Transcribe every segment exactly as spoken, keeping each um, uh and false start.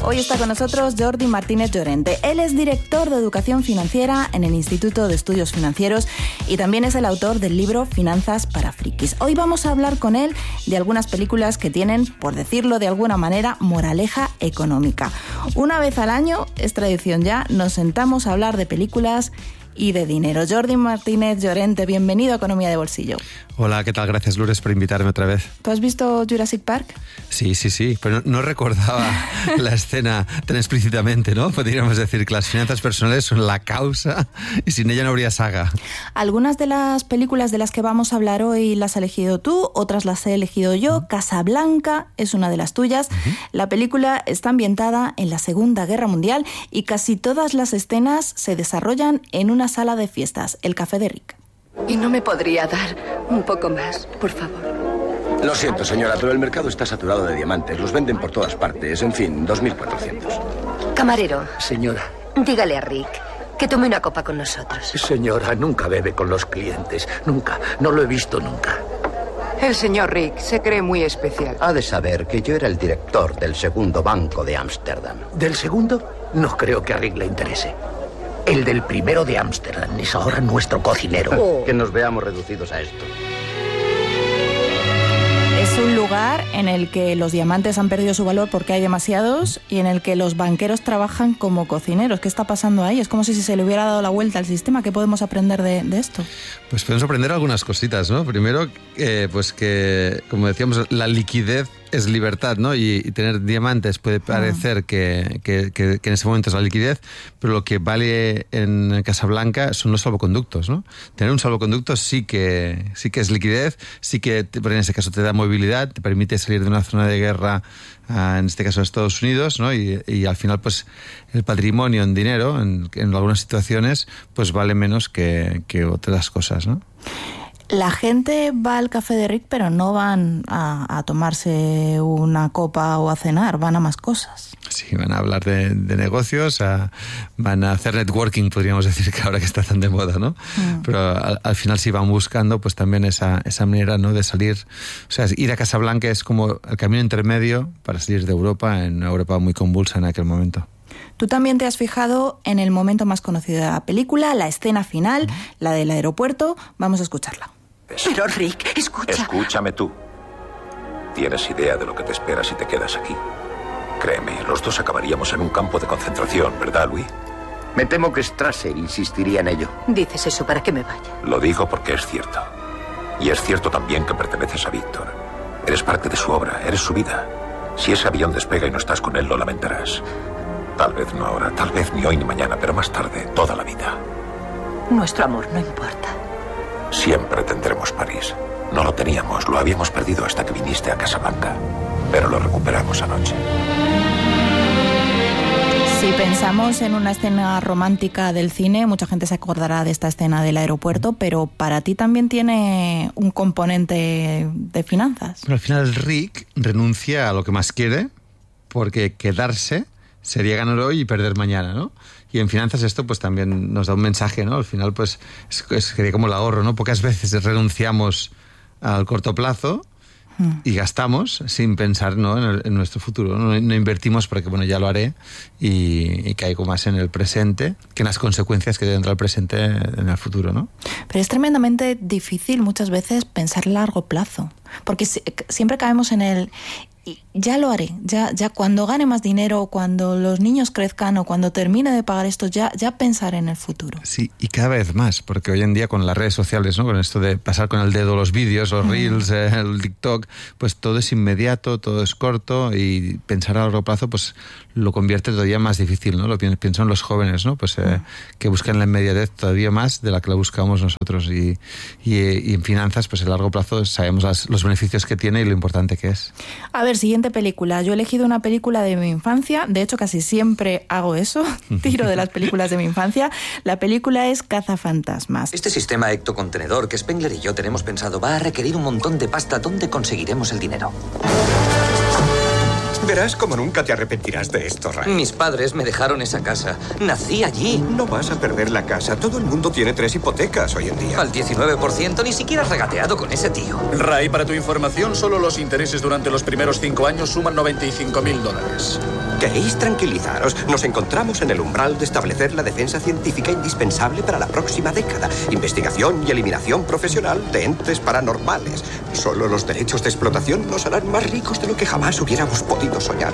Hoy está con nosotros Jordi Martínez Llorente. Él es director de Educación Financiera en el Instituto de Estudios Financieros y también es el autor del libro Finanzas para Frikis. Hoy vamos a hablar con él de algunas películas que tienen, por decirlo de alguna manera, moraleja económica. Una vez al año, es tradición ya, nos sentamos a hablar de películas y de dinero. Jordi Martínez Llorente, bienvenido a Economía de Bolsillo. Hola, ¿qué tal? Gracias, Lourdes, por invitarme otra vez. ¿Tú has visto Jurassic Park? Sí, sí, sí, pero no, no recordaba la escena tan explícitamente, ¿no? Podríamos decir que las finanzas personales son la causa y sin ella no habría saga. Algunas de las películas de las que vamos a hablar hoy las has elegido tú, otras las he elegido yo. Uh-huh. Casablanca es una de las tuyas. Uh-huh. La película está ambientada en la Segunda Guerra Mundial y casi todas las escenas se desarrollan en una sala de fiestas, el Café de Rick. ¿Y no me podría dar un poco más, por favor? Lo siento, señora, pero el mercado está saturado de diamantes. Los venden por todas partes. En fin, dos mil cuatrocientos. Camarero. Señora. Dígale a Rick que tome una copa con nosotros. Señora, nunca bebe con los clientes. Nunca. No lo he visto nunca. El señor Rick se cree muy especial. Ha de saber que yo era el director del segundo banco de Ámsterdam. ¿Del segundo? No creo que a Rick le interese. El del primero de Ámsterdam es ahora nuestro cocinero. Oh. Que nos veamos reducidos a esto. Es un lugar en el que los diamantes han perdido su valor porque hay demasiados y en el que los banqueros trabajan como cocineros. ¿Qué está pasando ahí? Es como si se le hubiera dado la vuelta al sistema. ¿Qué podemos aprender de, de esto? Pues podemos aprender algunas cositas, ¿no? Primero, eh, pues que, como decíamos, la liquidez es libertad, ¿no? Y, y tener diamantes puede parecer ah. que, que, que, que en ese momento es la liquidez, pero lo que vale en Casablanca son los salvoconductos, ¿no? Tener un salvoconducto sí que, sí que es liquidez, sí que, pero en ese caso te da movilidad, te permite salir de una zona de guerra, uh, en este caso de Estados Unidos, ¿no? Y, y al final, pues, el patrimonio en dinero, en, en algunas situaciones, pues vale menos que, que otras cosas, ¿no? La gente va al Café de Rick, pero no van a, a tomarse una copa o a cenar, van a más cosas. Sí, van a hablar de, de negocios, a, van a hacer networking, podríamos decir, que ahora que está tan de moda, ¿no? Mm. Pero al, al final sí van buscando pues también esa, esa manera, ¿no?, de salir. O sea, ir a Casablanca es como el camino intermedio para salir de Europa, en una Europa muy convulsa en aquel momento. Tú también te has fijado en el momento más conocido de la película, la escena final, mm. la del aeropuerto. Vamos a escucharla. Pero Rick, escucha. Escúchame tú. ¿Tienes idea de lo que te espera si te quedas aquí? Créeme, los dos acabaríamos en un campo de concentración, ¿verdad, Louis? Me temo que Strasser insistiría en ello. Dices eso para que me vaya. Lo digo porque es cierto. Y es cierto también que perteneces a Víctor. Eres parte de su obra, eres su vida. Si ese avión despega y no estás con él, lo lamentarás. Tal vez no ahora, tal vez ni hoy ni mañana, pero más tarde, toda la vida. Nuestro amor no importa. Siempre tendremos París. No lo teníamos, lo habíamos perdido hasta que viniste a Casablanca. Pero lo recuperamos anoche. Si pensamos en una escena romántica del cine, mucha gente se acordará de esta escena del aeropuerto, pero para ti también tiene un componente de finanzas. Pero al final Rick renuncia a lo que más quiere, porque quedarse sería ganar hoy y perder mañana, ¿no? Y en finanzas esto pues también nos da un mensaje, ¿no? Al final pues es, es, sería como el ahorro, ¿no? Pocas veces renunciamos al corto plazo y gastamos sin pensar, ¿no?, en, el, en nuestro futuro, ¿no? No invertimos porque, bueno, ya lo haré y, y caigo más en el presente que en las consecuencias que tendrá el presente en el futuro, ¿no? Pero es tremendamente difícil muchas veces pensar a largo plazo, porque si, siempre caemos en el ya lo haré, ya, ya cuando gane más dinero, cuando los niños crezcan o cuando termine de pagar esto, ya, ya pensaré en el futuro. Sí, y cada vez más, porque hoy en día con las redes sociales, ¿no?, con esto de pasar con el dedo los vídeos, los reels, eh, el TikTok, pues todo es inmediato, todo es corto y pensar a largo plazo pues lo convierte todavía más difícil, ¿no? Lo pienso en los jóvenes, ¿no? Pues eh, que buscan la inmediatez todavía más de la que la buscamos nosotros y, y, y en finanzas pues a largo plazo sabemos las, los beneficios que tiene y lo importante que es. A ver, siguiente película. Yo he elegido una película de mi infancia, de hecho casi siempre hago eso, tiro de las películas de mi infancia. La película es Cazafantasmas. Este sistema hectocontenedor que Spengler y yo tenemos pensado va a requerir un montón de pasta. ¿Dónde conseguiremos el dinero? Verás como nunca te arrepentirás de esto, Ray. Mis padres me dejaron esa casa. Nací allí. No vas a perder la casa. Todo el mundo tiene tres hipotecas hoy en día. Al diecinueve por ciento ni siquiera has regateado con ese tío. Ray, para tu información, solo los intereses durante los primeros cinco años suman noventa y cinco mil dólares. ¿Queréis tranquilizaros? Nos encontramos en el umbral de establecer la defensa científica indispensable para la próxima década. Investigación y eliminación profesional de entes paranormales. Solo los derechos de explotación nos harán más ricos de lo que jamás hubiéramos podido soñar.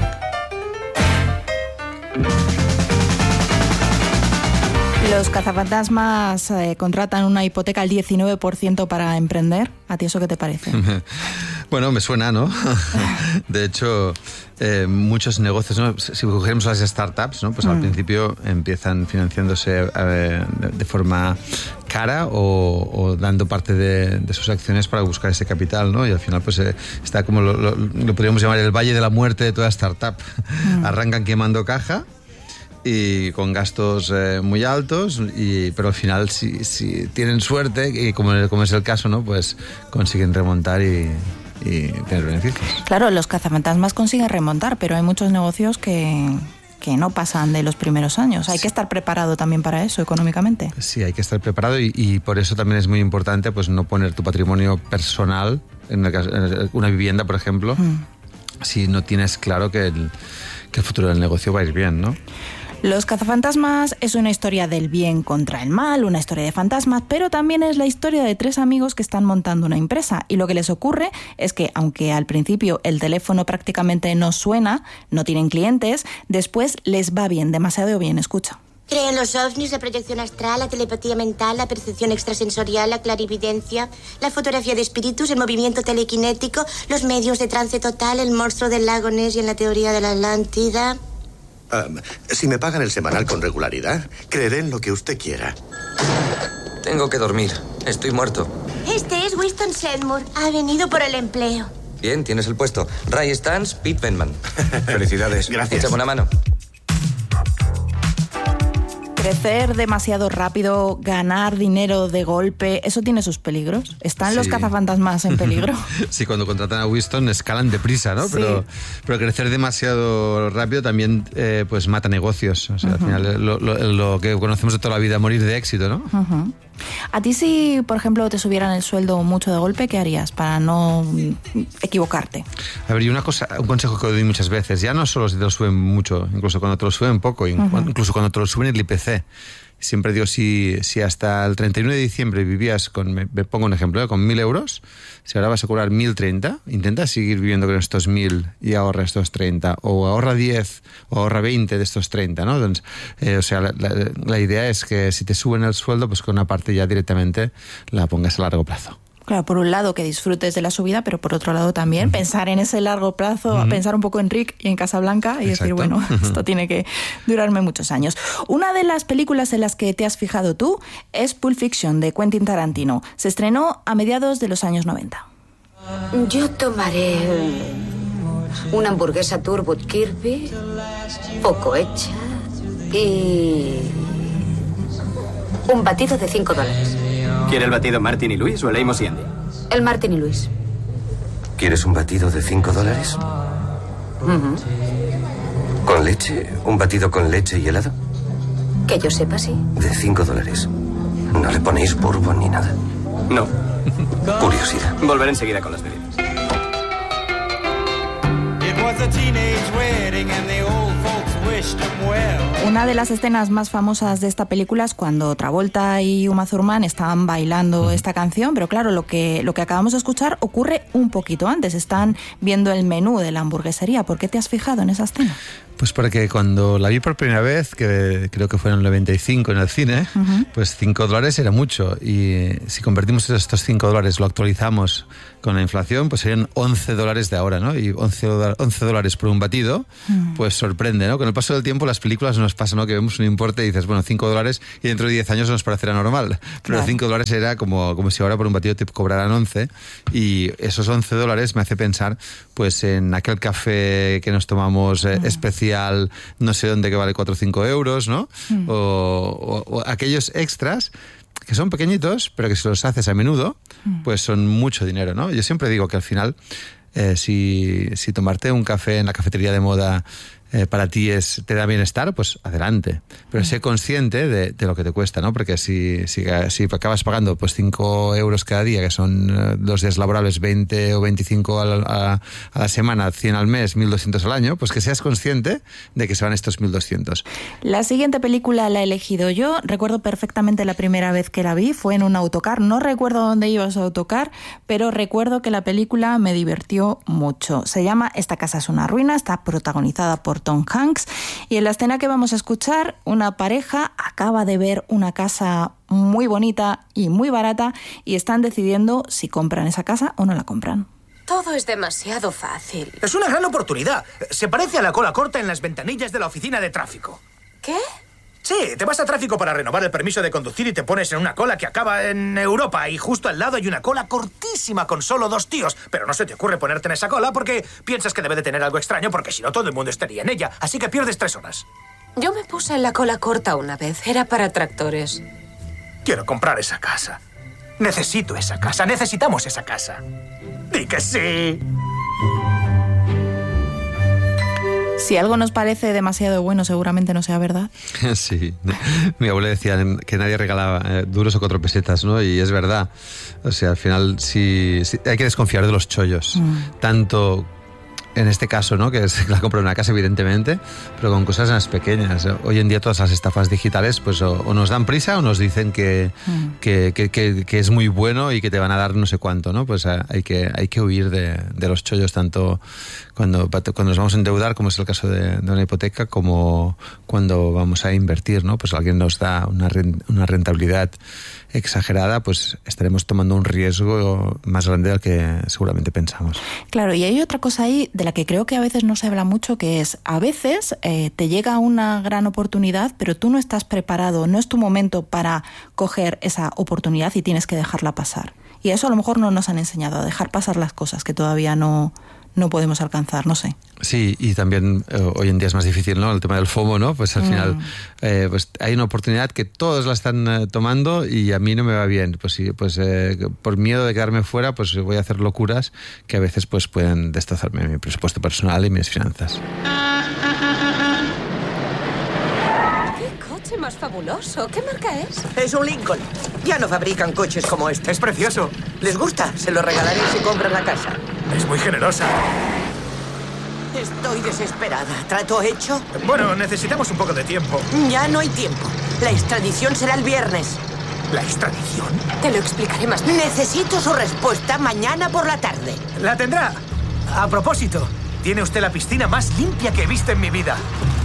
Los cazafantasmas eh, contratan una hipoteca al diecinueve por ciento para emprender. ¿A ti eso qué te parece? Bueno, me suena, ¿no? De hecho, eh, muchos negocios, ¿no? Si cogemos las startups, ¿no? Pues mm. al principio empiezan financiándose eh, de forma cara o, o dando parte de, de sus acciones para buscar ese capital, ¿no? Y al final pues eh, está como lo, lo, lo podríamos llamar el valle de la muerte de toda startup. Mm. Arrancan quemando caja y con gastos eh, muy altos, y, pero al final si, si tienen suerte, y como, como es el caso, ¿no? Pues consiguen remontar y, y tener beneficios. Claro, los cazafantasmas consiguen remontar, pero hay muchos negocios que, que no pasan de los primeros años. Hay sí. que estar preparado también para eso económicamente. Sí, hay que estar preparado y, y por eso también es muy importante pues no poner tu patrimonio personal en, el caso, en una vivienda, por ejemplo, mm. si no tienes claro que el, que el futuro del negocio va a ir bien, ¿no? Los cazafantasmas es una historia del bien contra el mal, una historia de fantasmas, pero también es la historia de tres amigos que están montando una empresa. Y lo que les ocurre es que, aunque al principio el teléfono prácticamente no suena, no tienen clientes, después les va bien, demasiado bien. Escucha. Creen los ovnis, la proyección astral, la telepatía mental, la percepción extrasensorial, la clarividencia, la fotografía de espíritus, el movimiento telequinético, los medios de trance total, el monstruo del lago Ness y en la teoría de la Atlántida. Um, si me pagan el semanal con regularidad, creeré en lo que usted quiera. Tengo que dormir. Estoy muerto. Este es Winston Sedmore. Ha venido por el empleo. Bien, tienes el puesto. Ray Stantz, Pete Venkman. Felicidades. Gracias. Échame una mano. Crecer demasiado rápido, ganar dinero de golpe, ¿eso tiene sus peligros? ¿Están sí. los cazafantasmas en peligro? Sí, cuando contratan a Winston escalan deprisa, ¿no? Sí. Pero, pero crecer demasiado rápido también eh, pues mata negocios. O sea, uh-huh. al final lo, lo, lo que conocemos de toda la vida, morir de éxito, ¿no? Uh-huh. A ti si, por ejemplo, te subieran el sueldo mucho de golpe, ¿qué harías para no equivocarte? A ver, y una cosa, un consejo que doy muchas veces, ya no solo si te lo suben mucho, incluso cuando te lo suben poco, uh-huh. incluso cuando te lo suben el I P C. Siempre digo, si, si hasta el treinta y uno de diciembre vivías con, me, me pongo un ejemplo, ¿eh? con mil euros, si ahora vas a cobrar mil treinta, intenta seguir viviendo con estos mil y ahorra estos treinta, o ahorra diez, o ahorra veinte de estos treinta, ¿no? Entonces, eh, o sea, la, la, la idea es que si te suben el sueldo, pues que una parte ya directamente la pongas a largo plazo. Claro, por un lado que disfrutes de la subida, pero por otro lado también uh-huh. pensar en ese largo plazo, uh-huh. pensar un poco en Rick y en Casablanca y Exacto. decir, bueno, uh-huh. esto tiene que durarme muchos años. Una de las películas en las que te has fijado tú es Pulp Fiction, de Quentin Tarantino. Se estrenó a mediados de los años noventa. Yo tomaré una hamburguesa Turbo Kirby, poco hecha, y un batido de cinco dólares. ¿Quiere el batido Martin y Luis o el Amos y Andy? El Martin y Luis. ¿Quieres un batido de cinco dólares? Uh-huh. ¿Con leche? ¿Un batido con leche y helado? Que yo sepa, sí. De cinco dólares. ¿No le ponéis bourbon ni nada? No. Curiosidad. Volveré enseguida con las bebidas. Una de las escenas más famosas de esta película es cuando Travolta y Uma Thurman estaban bailando esta canción, pero claro, lo que, lo que acabamos de escuchar ocurre un poquito antes. Están viendo el menú de la hamburguesería. ¿Por qué te has fijado en esa escena? Pues porque cuando la vi por primera vez, que creo que fue en el noventa y cinco en el cine, uh-huh. pues cinco dólares era mucho. Y si convertimos estos cinco dólares, lo actualizamos con la inflación, pues serían once dólares de ahora, ¿no? Y once dólares por un batido, uh-huh. pues sorprende, ¿no? Con el paso del tiempo las películas nos pasa, ¿no? Que vemos un importe y dices, bueno, cinco dólares y dentro de diez años nos parecerá normal. Pero claro. cinco dólares era como, como si ahora por un batido te cobraran once. Y esos once dólares me hace pensar pues en aquel café que nos tomamos eh, uh-huh. especial, no sé dónde, que vale cuatro o cinco euros, ¿no? Mm. O, o, o aquellos extras que son pequeñitos, pero que si los haces a menudo, mm. pues son mucho dinero, ¿no? Yo siempre digo que al final eh, si, si tomarte un café en la cafetería de moda Eh, para ti es, te da bienestar, pues adelante. Pero sé consciente de, de lo que te cuesta, ¿no? Porque si, si, si acabas pagando pues cinco euros cada día, que son eh, los días laborables veinte o veinticinco a la, a, a la semana, cien al mes, mil doscientos al año, pues que seas consciente de que se van estos mil doscientos. La siguiente película la he elegido yo. Recuerdo perfectamente la primera vez que la vi, fue en un autocar. No recuerdo dónde iba ese autocar, pero recuerdo que la película me divirtió mucho. Se llama Esta casa es una ruina, está protagonizada por Tom Hanks, y en la escena que vamos a escuchar, una pareja acaba de ver una casa muy bonita y muy barata y están decidiendo si compran esa casa o no la compran. Todo es demasiado fácil. Es una gran oportunidad. Se parece a la cola corta en las ventanillas de la oficina de tráfico. ¿Qué? Sí, te vas a tráfico para renovar el permiso de conducir y te pones en una cola que acaba en Europa y justo al lado hay una cola cortísima con solo dos tíos. Pero no se te ocurre ponerte en esa cola porque piensas que debe de tener algo extraño porque si no todo el mundo estaría en ella. Así que pierdes tres horas. Yo me puse en la cola corta una vez. Era para tractores. Quiero comprar esa casa. Necesito esa casa. Necesitamos esa casa. ¡Di que sí! Si algo nos parece demasiado bueno, seguramente no sea verdad. Sí, mi abuela decía que nadie regalaba eh, duros o cuatro pesetas, ¿no? Y es verdad. O sea, al final sí, sí hay que desconfiar de los chollos. Mm. Tanto en este caso, ¿no? Que es la compra de una casa, evidentemente, pero con cosas más pequeñas. Hoy en día todas las estafas digitales pues o, o nos dan prisa o nos dicen que, mm. que, que, que, que es muy bueno y que te van a dar no sé cuánto, ¿no? Pues hay que, hay que huir de, de los chollos, tanto cuando, cuando nos vamos a endeudar, como es el caso de, de una hipoteca, como cuando vamos a invertir, ¿no? Pues alguien nos da una, una rentabilidad exagerada, pues estaremos tomando un riesgo más grande del que seguramente pensamos. Claro, y hay otra cosa ahí de la que creo que a veces no se habla mucho, que es, a veces eh, te llega una gran oportunidad, pero tú no estás preparado, no es tu momento para coger esa oportunidad y tienes que dejarla pasar. Y eso a lo mejor no nos han enseñado, a dejar pasar las cosas que todavía no... no podemos alcanzar, no sé. Sí, y también eh, hoy en día es más difícil, ¿no? El tema del FOMO, ¿no? Pues al mm. final eh, pues hay una oportunidad que todos la están eh, tomando y a mí no me va bien. Pues sí, pues eh, por miedo de quedarme fuera, pues voy a hacer locuras que a veces pues pueden destrozarme mi presupuesto personal y mis finanzas. ¡Qué coche más fabuloso! ¿Qué marca es? Es un Lincoln. Ya no fabrican coches como este. Es precioso. ¿Les gusta? Se lo regalaré si compran la casa. Es muy generosa. Estoy desesperada. ¿Trato hecho? Bueno, necesitamos un poco de tiempo. Ya no hay tiempo. La extradición será el viernes. ¿La extradición? Te lo explicaré más. Necesito su respuesta mañana por la tarde. La tendrá. A propósito, tiene usted la piscina más limpia que he visto en mi vida.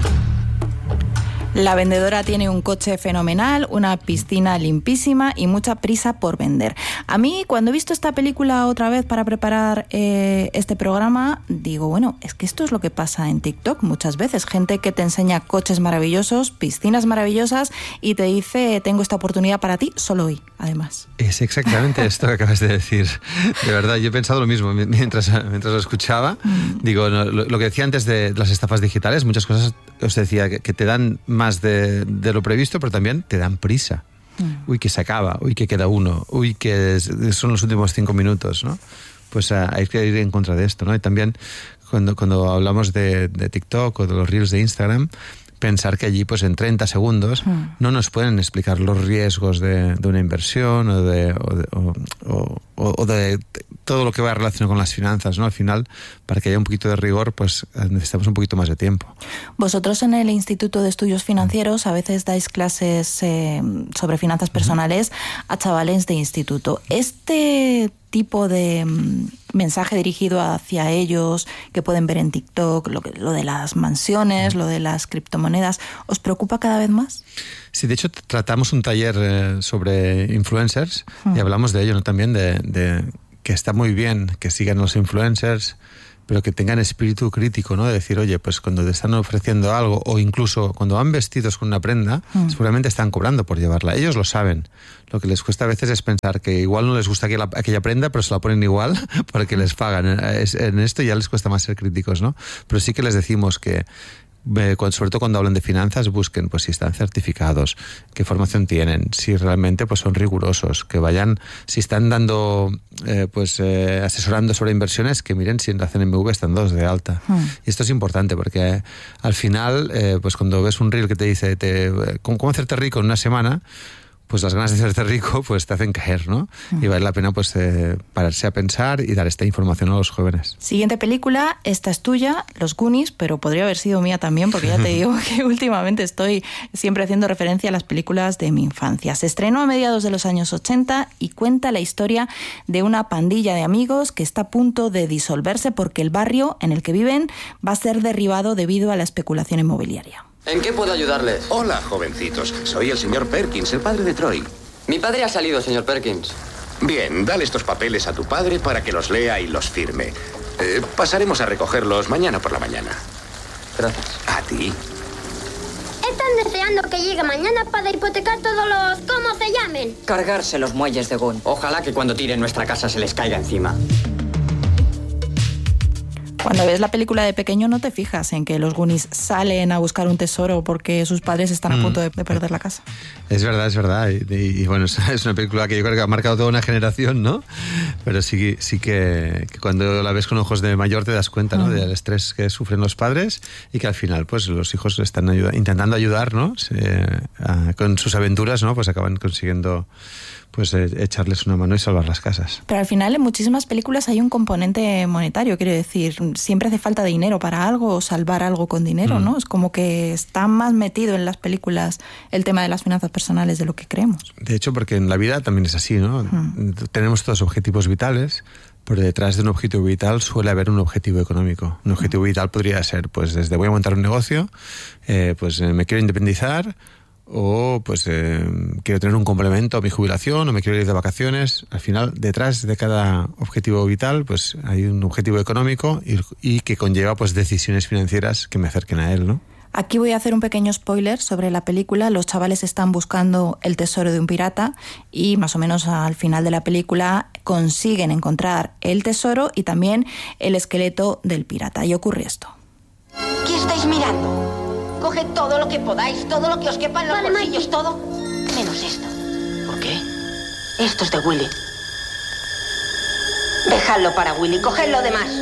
La vendedora tiene un coche fenomenal, una piscina limpísima y mucha prisa por vender. A mí, cuando he visto esta película otra vez para preparar eh, este programa, digo, bueno, es que esto es lo que pasa en TikTok muchas veces. Gente que te enseña coches maravillosos, piscinas maravillosas y te dice, tengo esta oportunidad para ti, solo hoy, además. Es exactamente esto que acabas de decir. De verdad, yo he pensado lo mismo mientras, mientras lo escuchaba. Mm. Digo, no, lo, lo que decía antes de las estafas digitales, muchas cosas os decía que, que te dan más de, de lo previsto, pero también te dan prisa. Mm. Uy, que se acaba, uy, que queda uno, uy, que es, son los últimos cinco minutos, ¿no? Pues uh, hay que ir en contra de esto, ¿no? Y también cuando, cuando hablamos de, de TikTok o de los Reels de Instagram, pensar que allí pues en treinta segundos mm. no nos pueden explicar los riesgos de, de una inversión o de, o, de, o, o, o de todo lo que va relacionado con las finanzas, ¿no? Al final, para que haya un poquito de rigor, pues necesitamos un poquito más de tiempo. Vosotros en el Instituto de Estudios Financieros a veces dais clases eh, sobre finanzas personales a chavales de instituto. Este tipo de mm, mensaje dirigido hacia ellos que pueden ver en TikTok, lo, que, lo de las mansiones, lo de las criptomonedas, ¿os preocupa cada vez más? Sí, de hecho tratamos un taller eh, sobre influencers mm. y hablamos de ello, ¿no? También de, de que está muy bien que sigan los influencers, pero que tengan espíritu crítico, ¿no? De decir, oye, pues cuando te están ofreciendo algo o incluso cuando van vestidos con una prenda, mm. seguramente están cobrando por llevarla. Ellos lo saben. Lo que les cuesta a veces es pensar que igual no les gusta aquella, aquella prenda, pero se la ponen igual porque les pagan. En esto ya les cuesta más ser críticos, ¿no? Pero sí que les decimos que eh, cuando, sobre todo cuando hablan de finanzas, busquen pues si están certificados, qué formación tienen, si realmente pues son rigurosos, que vayan, si están dando, eh, pues eh, asesorando sobre inversiones, que miren si en la C N M V están dos de alta. Mm. Y esto es importante porque eh, al final, eh, pues cuando ves un reel que te dice te, ¿cómo, cómo hacerte rico en una semana?, pues las ganas de hacerte rico pues te hacen caer, ¿no? Uh-huh. Y vale la pena pues eh, pararse a pensar y dar esta información a los jóvenes. Siguiente película, esta es tuya, Los Goonies, pero podría haber sido mía también, porque ya te digo que últimamente estoy siempre haciendo referencia a las películas de mi infancia. Se estrenó a mediados de los años ochenta y cuenta la historia de una pandilla de amigos que está a punto de disolverse porque el barrio en el que viven va a ser derribado debido a la especulación inmobiliaria. ¿En qué puedo ayudarles? Hola, jovencitos. Soy el señor Perkins, el padre de Troy. Mi padre ha salido, señor Perkins. Bien, dale estos papeles a tu padre para que los lea y los firme. Eh, pasaremos a recogerlos mañana por la mañana. Gracias. A ti. Están deseando que llegue mañana para hipotecar todos los... ¿cómo se llamen? Cargarse los muelles de Gun. Ojalá que cuando tiren nuestra casa se les caiga encima. Cuando ves la película de pequeño no te fijas en que los Goonies salen a buscar un tesoro porque sus padres están a punto de, de perder la casa. Es verdad, es verdad. Y, y, y bueno, es una película que yo creo que ha marcado toda una generación, ¿no? Pero sí, sí que, que cuando la ves con ojos de mayor te das cuenta, ¿no? Uh-huh. Del estrés que sufren los padres y que al final pues los hijos están ayuda, intentando ayudar, ¿no? Se, a, con sus aventuras, ¿no? Pues acaban consiguiendo pues eh, echarles una mano y salvar las casas. Pero al final en muchísimas películas hay un componente monetario, quiero decir, siempre hace falta dinero para algo o salvar algo con dinero, mm. ¿no? Es como que está más metido en las películas el tema de las finanzas personales de lo que creemos. De hecho, porque en la vida también es así, ¿no? Mm. Tenemos todos objetivos vitales, pero detrás de un objetivo vital suele haber un objetivo económico. Un objetivo mm. vital podría ser, pues desde voy a montar un negocio, eh, pues eh, me quiero independizar, o pues eh, quiero tener un complemento a mi jubilación, o me quiero ir de vacaciones. Al final, detrás de cada objetivo vital, pues hay un objetivo económico y, y que conlleva pues decisiones financieras que me acerquen a él, ¿no? Aquí voy a hacer un pequeño spoiler sobre la película. Los chavales están buscando el tesoro de un pirata y más o menos al final de la película consiguen encontrar el tesoro y también el esqueleto del pirata. Y ocurre esto. ¿Qué estáis mirando? Coged todo lo que podáis, todo lo que os quepa en los vale, bolsillos, Mikey. Todo, menos esto. ¿Por qué? Esto es de Willy. Dejadlo para Willy, coged lo demás.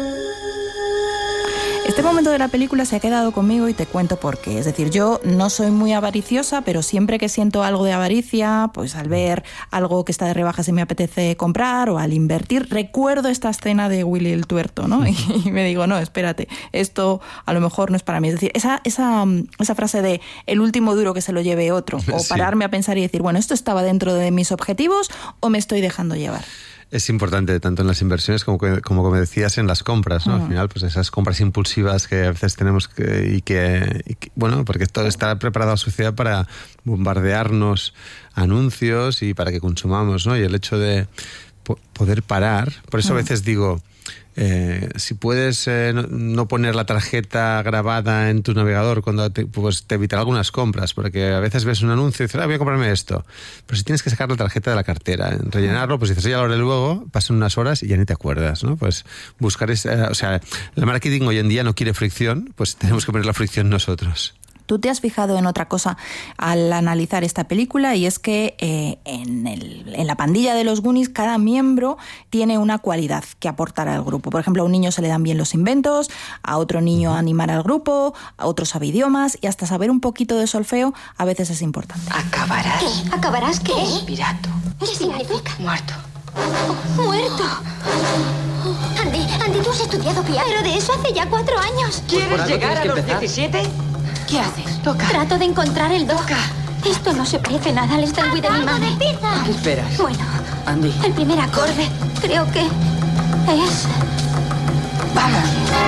Este momento de la película se ha quedado conmigo y te cuento por qué. Es decir, yo no soy muy avariciosa, pero siempre que siento algo de avaricia, pues al ver algo que está de rebajas y me apetece comprar o al invertir, recuerdo esta escena de Willy el Tuerto, ¿no? Y, y me digo, no, espérate, esto a lo mejor no es para mí. Es decir, esa, esa, esa frase de el último duro que se lo lleve otro, o pararme a pensar y decir, bueno, ¿esto estaba dentro de mis objetivos o me estoy dejando llevar? Es importante tanto en las inversiones como, como, como decías, en las compras, ¿no? Uh-huh. Al final, pues esas compras impulsivas que a veces tenemos que, y, que, y que, bueno, porque todo está preparado la sociedad para bombardearnos anuncios y para que consumamos, ¿no? Y el hecho de po- poder parar, por eso uh-huh. a veces digo, eh, si puedes eh, no, no poner la tarjeta grabada en tu navegador cuando te, pues te evitará algunas compras, porque a veces ves un anuncio y dices, ah, voy a comprarme esto, pero si tienes que sacar la tarjeta de la cartera, rellenarlo, pues dices, ya lo haré luego, pasan unas horas y ya ni te acuerdas, ¿no? Pues buscar, ese, o sea, el marketing hoy en día no quiere fricción, pues tenemos que poner la fricción nosotros. Tú te has fijado en otra cosa al analizar esta película y es que eh, en, el, en la pandilla de los Goonies cada miembro tiene una cualidad que aportar al grupo. Por ejemplo, a un niño se le dan bien los inventos, a otro niño animar al grupo, a otro sabe idiomas y hasta saber un poquito de solfeo a veces es importante. ¿Acabarás? ¿Qué? ¿Acabarás qué? Pirato. ¿Qué significa? Muerto. Oh, muerto. Andy, Andy, tú has estudiado piano. Pero de eso hace ya cuatro años. ¿Quieres Pues llegar a los empezar. diecisiete? ¿Qué haces? Toca. Trato de encontrar el doca. Esto no se parece nada al Steinway de mi madre. ¿Qué esperas? Bueno, Andy. el primer acorde creo que es... Vamos.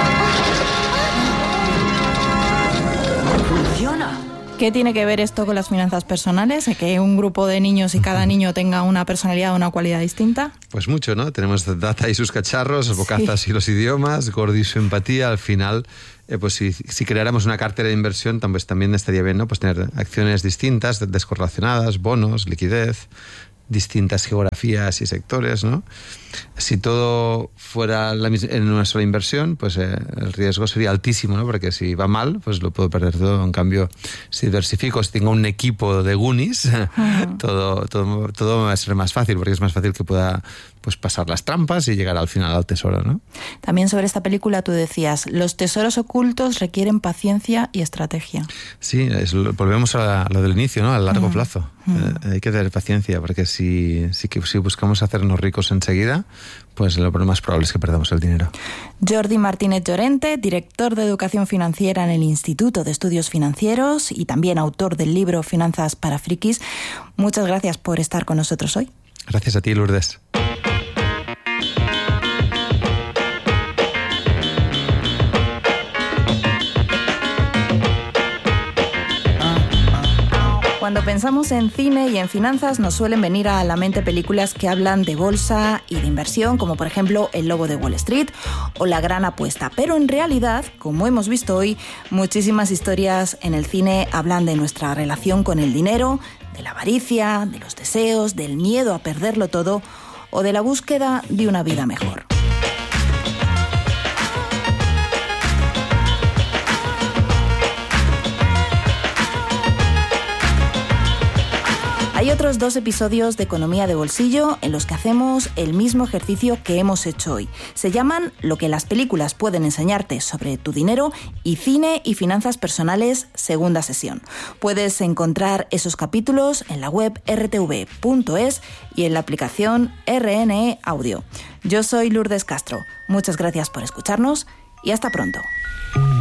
Funciona. ¿Qué tiene que ver esto con las finanzas personales? ¿Que un grupo de niños y cada niño tenga una personalidad o una cualidad distinta? Pues mucho, ¿no? Tenemos Data y sus cacharros, Bocazas sí. y los idiomas, Gordy y su empatía. Al final, eh, pues si, si creáramos una cartera de inversión, pues también estaría bien, ¿no? Pues tener acciones distintas, descorrelacionadas, bonos, liquidez, distintas geografías y sectores, ¿no? Si todo fuera la, en una sola inversión, pues eh, el riesgo sería altísimo, ¿no? Porque si va mal, pues lo puedo perder todo. En cambio, si diversifico, si tengo un equipo de Goonies, uh-huh. todo, todo, todo va a ser más fácil, porque es más fácil que pueda pues pasar las trampas y llegar al final al tesoro, ¿no? También sobre esta película tú decías, los tesoros ocultos requieren paciencia y estrategia. Sí, es, volvemos a lo del inicio, ¿no? A largo uh-huh. plazo. Uh-huh. Eh, hay que tener paciencia, porque si, si, si buscamos hacernos ricos enseguida, pues lo más probable es que perdamos el dinero. Jordi Martínez Llorente, director de Educación Financiera en el Instituto de Estudios Financieros y también autor del libro Finanzas para Frikis. Muchas gracias por estar con nosotros hoy. Gracias a ti, Lourdes. Cuando pensamos en cine y en finanzas nos suelen venir a la mente películas que hablan de bolsa y de inversión, como por ejemplo El Lobo de Wall Street o La Gran Apuesta. Pero en realidad, como hemos visto hoy, muchísimas historias en el cine hablan de nuestra relación con el dinero, de la avaricia, de los deseos, del miedo a perderlo todo o de la búsqueda de una vida mejor. Hay otros dos episodios de Economía de Bolsillo en los que hacemos el mismo ejercicio que hemos hecho hoy. Se llaman Lo que las películas pueden enseñarte sobre tu dinero y Cine y Finanzas Personales, segunda sesión. Puedes encontrar esos capítulos en la web erre te ve punto es y en la aplicación erre ene e Audio. Yo soy Lourdes Castro. Muchas gracias por escucharnos y hasta pronto.